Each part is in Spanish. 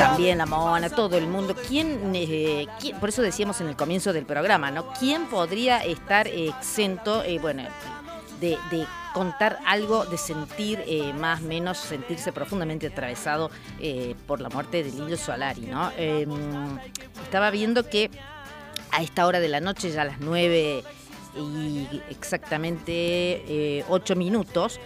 también la Mona, todo el mundo. ¿Quién? Por eso decíamos en el comienzo del programa, ¿no? ¿Quién podría estar exento, de contar algo, de sentir más o menos, sentirse profundamente atravesado por la muerte del Indio Solari, ¿no? Estaba viendo que a esta hora de la noche, ya a las 9 y exactamente 8 minutos,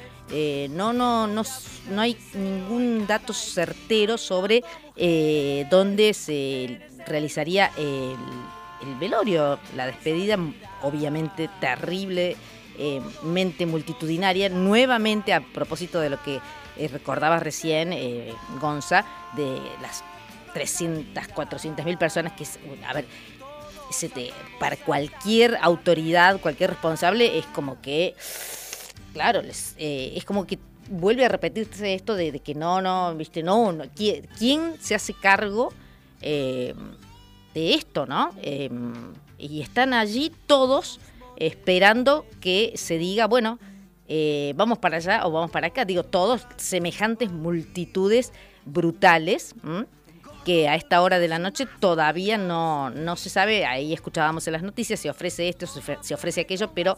no hay ningún dato certero sobre dónde se realizaría el velorio, la despedida, obviamente terrible, mente multitudinaria, nuevamente a propósito de lo que recordabas recién, Gonza, de las 300, 400.000 personas que, a ver, para cualquier autoridad, cualquier responsable, es como que, claro, es como que vuelve a repetirse esto de que no, ¿quién se hace cargo de esto, no? Y están allí todos esperando que se diga, bueno, vamos para allá o vamos para acá. Digo, todos semejantes multitudes brutales, que a esta hora de la noche todavía no se sabe. Ahí escuchábamos en las noticias, se ofrece esto, se ofrece aquello, pero...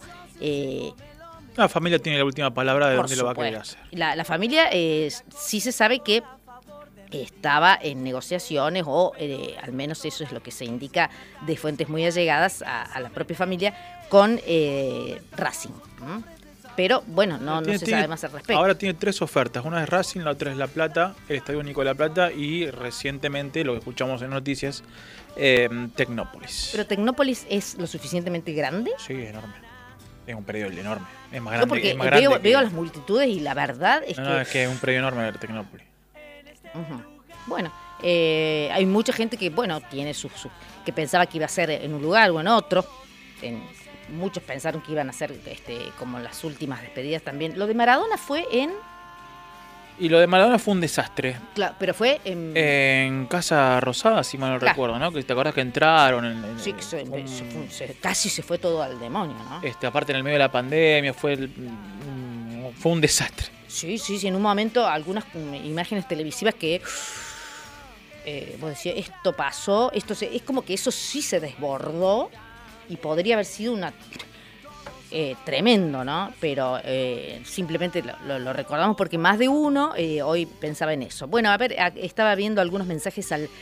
la familia tiene la última palabra de dónde lo va a querer hacer. La familia sí se sabe que estaba en negociaciones, o al menos eso es lo que se indica de fuentes muy allegadas a la propia familia, con Racing. Pero bueno, no se sabe más al respecto. Ahora tiene 3 ofertas, una es Racing, la otra es La Plata, el Estadio Único de La Plata, y recientemente, lo que escuchamos en noticias, Tecnópolis. ¿Pero Tecnópolis es lo suficientemente grande? Sí, es enorme. Es un predio enorme. Es más grande. No, porque veo las multitudes y la verdad es es que es un predio enorme el Tecnópolis. Uh-huh. Bueno, hay mucha gente que, tiene que pensaba que iba a ser en un lugar o en otro. Muchos pensaron que iban a ser como las últimas despedidas también. Lo de Maradona fue en... Y lo de Maradona fue un desastre. Claro, pero fue en Casa Rosada, si mal no recuerdo, ¿no? Que te acuerdas que entraron sí, casi se fue todo al demonio, ¿no? Aparte en el medio de la pandemia fue un desastre. Sí, en un momento algunas imágenes televisivas que vos decías, esto pasó, es como que eso sí se desbordó y podría haber sido tremendo, ¿no? Pero simplemente lo recordamos porque más de uno hoy pensaba en eso. Bueno, a ver, estaba viendo algunos mensajes al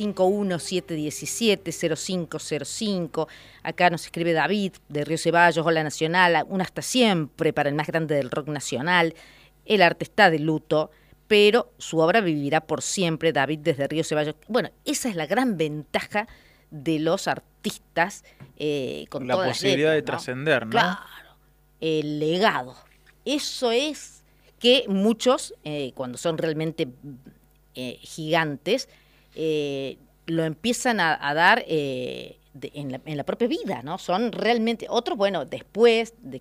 351-717-0505. Acá nos escribe David de Río Ceballos: hola Nacional, un hasta siempre para el más grande del rock nacional. El arte está de luto, pero su obra vivirá por siempre. David desde Río Ceballos. Bueno, esa es la gran ventaja de los artistas, con la todas posibilidad las letras, de trascender, ¿no? Claro, el legado. Eso es que muchos, cuando son realmente gigantes, lo empiezan a dar en la propia vida, ¿no? Son realmente otros, después de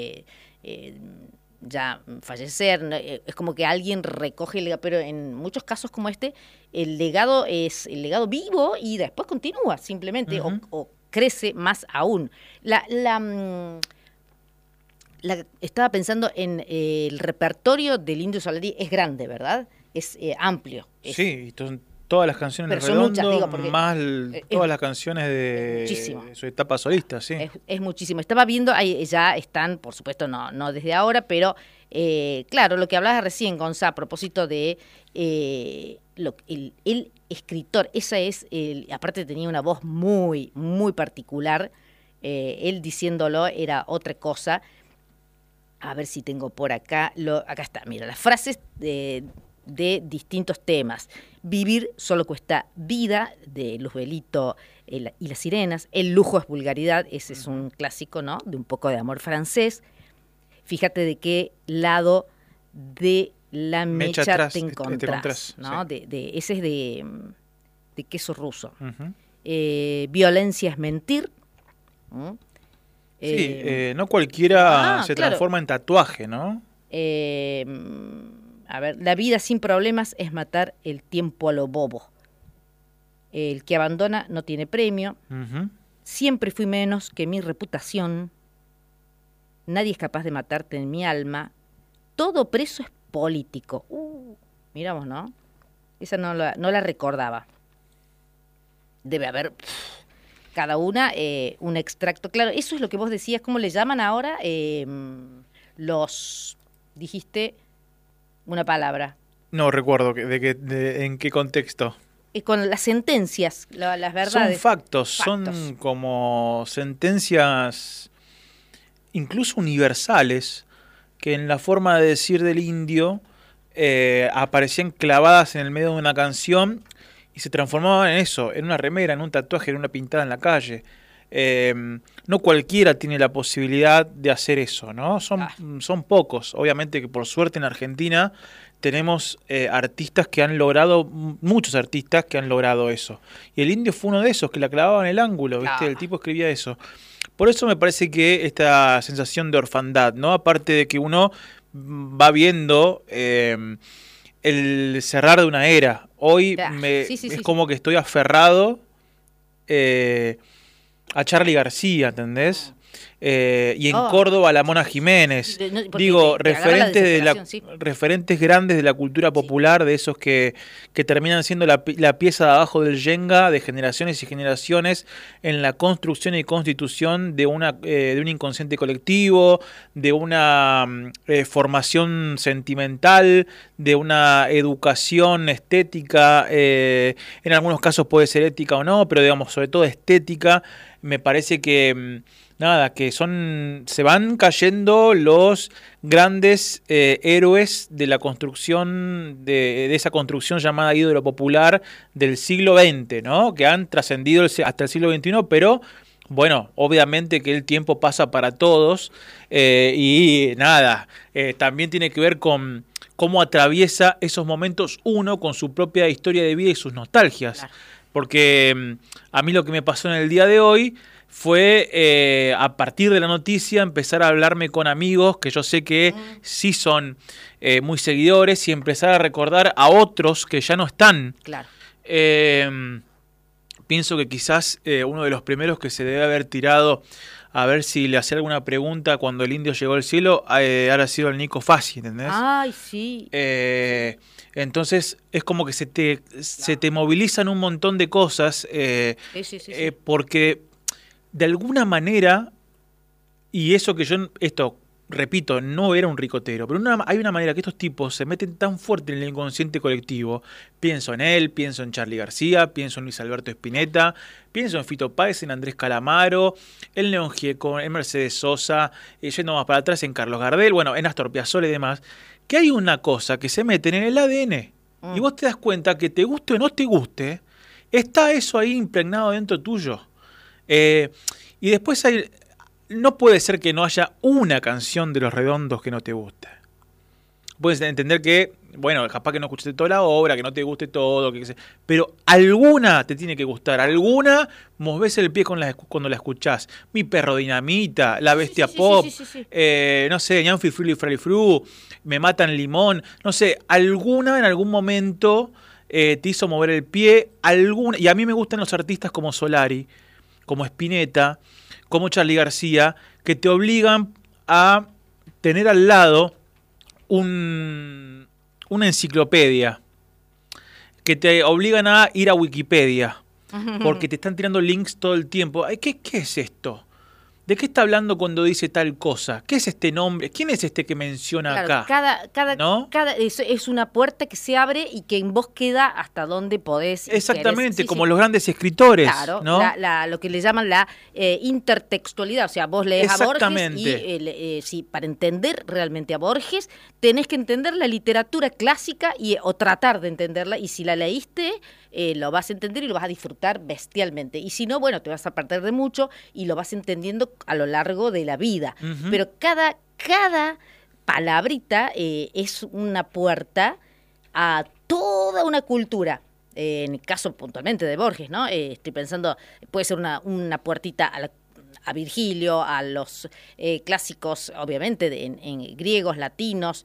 ya fallecer, es como que alguien recoge el legado, pero en muchos casos como este, el legado es el legado vivo y después continúa simplemente, uh-huh, o crece más aún. Estaba pensando en el repertorio del Indio Solari, es grande, ¿verdad? Es amplio. Sí, todas las canciones de Redondo, más todas las canciones de su etapa solista, sí. Es muchísimo. Estaba viendo, ahí ya están, por supuesto, no desde ahora, pero claro, lo que hablabas recién, Gonza, a propósito de el escritor, aparte tenía una voz muy, muy particular, él diciéndolo era otra cosa. A ver si tengo por acá, acá está, mira, las frases de distintos temas. Vivir solo cuesta vida, de Luzbelito y las sirenas. El lujo es vulgaridad, ese es un clásico, ¿no? De un poco de amor francés. Fíjate de qué lado de la mecha te encontrás, ¿no? Sí. Ese es de queso ruso. Uh-huh. Violencia es mentir. Sí, no cualquiera se transforma en tatuaje, ¿no? A ver, la vida sin problemas es matar el tiempo a lo bobo. El que abandona no tiene premio. Uh-huh. Siempre fui menos que mi reputación. Nadie es capaz de matarte en mi alma. Todo preso es político. Miramos, ¿no? Esa no la recordaba. Debe haber cada una un extracto. Claro, eso es lo que vos decías, ¿cómo le llaman ahora? Dijiste una palabra. No recuerdo en qué contexto. Con las sentencias, las verdades. Son factos, son como sentencias incluso universales que en la forma de decir del indio aparecían clavadas en el medio de una canción y se transformaban en eso, en una remera, en un tatuaje, en una pintada en la calle. No cualquiera tiene la posibilidad de hacer eso, ¿no? Son pocos. Obviamente que por suerte en Argentina tenemos artistas que han logrado, muchos artistas que han logrado eso. Y el indio fue uno de esos, que la clavaba en el ángulo, ¿viste? El tipo escribía eso. Por eso me parece que esta sensación de orfandad, ¿no? Aparte de que uno va viendo el cerrar de una era. Hoy es como que estoy aferrado a Charly García, ¿entendés? Y en Córdoba a la Mona Jiménez. Digo, referentes grandes de la cultura popular, de esos que terminan siendo la pieza de abajo del Yenga de generaciones y generaciones en la construcción y constitución de un inconsciente colectivo, de una formación sentimental, de una educación estética, en algunos casos puede ser ética o no, pero digamos, sobre todo estética. Me parece que se van cayendo los grandes héroes de la construcción, de esa construcción llamada ídolo popular del siglo XX, ¿no? Que han trascendido hasta el siglo XXI, pero bueno, obviamente que el tiempo pasa para todos también tiene que ver con cómo atraviesa esos momentos uno con su propia historia de vida y sus nostalgias. Claro. Porque a mí lo que me pasó en el día de hoy fue, a partir de la noticia, empezar a hablarme con amigos que yo sé que sí son muy seguidores y empezar a recordar a otros que ya no están. Claro. Pienso que quizás uno de los primeros que se debe haber tirado a ver si le hacía alguna pregunta cuando el indio llegó al cielo habrá sido el Nico Fassi, ¿entendés? Ay, sí. Entonces es como que se te movilizan un montón de cosas porque de alguna manera, y eso que repito, no era un ricotero, pero hay una manera que estos tipos se meten tan fuerte en el inconsciente colectivo. Pienso en él, pienso en Charly García, pienso en Luis Alberto Spinetta, pienso en Fito Páez, en Andrés Calamaro, en León Gieco, en Mercedes Sosa, yendo más para atrás en Carlos Gardel, bueno, en Astor Piazzolla y demás, que hay una cosa que se meten en el ADN y vos te das cuenta que te guste o no te guste, está eso ahí impregnado dentro tuyo. Y después no puede ser que no haya una canción de Los Redondos que no te guste. Puedes entender que, bueno, capaz que no escuchaste toda la obra, que no te guste todo, pero alguna te tiene que gustar, alguna movés el pie cuando la escuchás. Mi Perro Dinamita, La Bestia Pop, no sé, Ñanfi Fruli Fralifru, Me Matan Limón, no sé, alguna en algún momento te hizo mover el pie, y a mí me gustan los artistas como Solari, como Spinetta, como Charly García, que te obligan a tener al lado una enciclopedia, que te obligan a ir a Wikipedia, porque te están tirando links todo el tiempo. ¿Qué es esto? ¿De qué está hablando cuando dice tal cosa? ¿Qué es este nombre? ¿Quién es este que menciona acá? Cada es una puerta que se abre y que en vos queda hasta donde podés. Exactamente, como los grandes escritores. Claro, ¿no? Lo que le llaman la intertextualidad. O sea, vos lees a Borges y para entender realmente a Borges tenés que entender la literatura clásica o tratar de entenderla. Y si la leíste, lo vas a entender y lo vas a disfrutar bestialmente. Y si no, bueno, te vas a perder de mucho y lo vas entendiendo a lo largo de la vida. Pero cada palabrita es una puerta a toda una cultura. En el caso puntualmente de Borges, ¿no? Estoy pensando, puede ser una puertita a Virgilio, a los clásicos, obviamente, en griegos, latinos,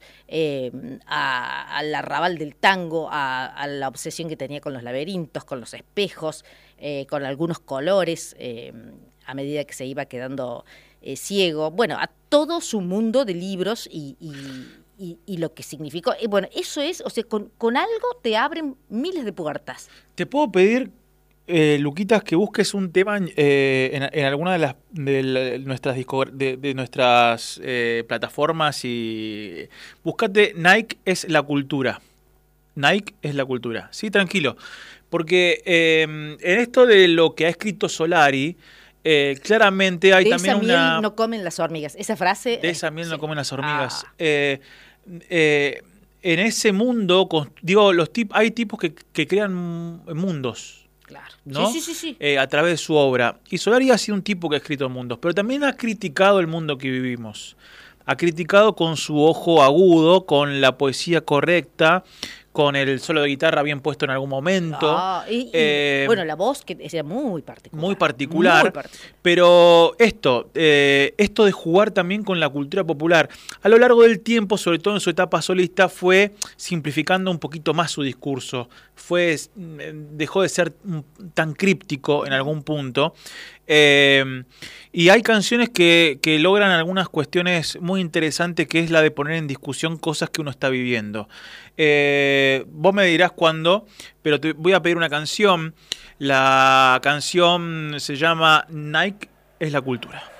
al arrabal del tango, a la obsesión que tenía con los laberintos, con los espejos, con algunos colores, a medida que se iba quedando ciego. Bueno, a todo su mundo de libros y y lo que significó. Bueno, eso es, o sea, con algo te abren miles de puertas. Te puedo pedir, Luquitas, que busques un tema en alguna de nuestras plataformas y búscate Nike es la cultura. Nike es la cultura. Sí, tranquilo. Porque en esto de lo que ha escrito Solari, claramente hay también una... De esa miel no comen las hormigas. Esa frase... De esa miel no comen las hormigas. En ese mundo, digo, hay tipos que crean mundos. Claro. ¿No? Sí. A través de su obra. Y Solari ha sido un tipo que ha escrito mundos, pero también ha criticado el mundo que vivimos. Ha criticado con su ojo agudo, con la poesía correcta, con el solo de guitarra bien puesto en algún momento. Bueno, la voz que es muy particular. Muy particular. Pero esto de jugar también con la cultura popular, a lo largo del tiempo, sobre todo en su etapa solista, fue simplificando un poquito más su discurso. Dejó de ser tan críptico en algún punto. Y hay canciones que logran algunas cuestiones muy interesantes, que es la de poner en discusión cosas que uno está viviendo. Vos me dirás cuándo, pero te voy a pedir una canción. La canción se llama Nike es la cultura.